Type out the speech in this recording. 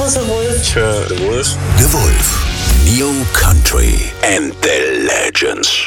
The Wolf. Ich höre The Wolf. The Wolf. New Country and the Legends.